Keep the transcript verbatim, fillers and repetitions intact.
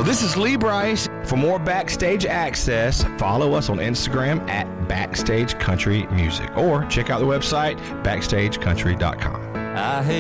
Well, this is Lee Brice. For more backstage access, follow us on Instagram at Backstage Country Music or check out the website backstage country dot com. I hate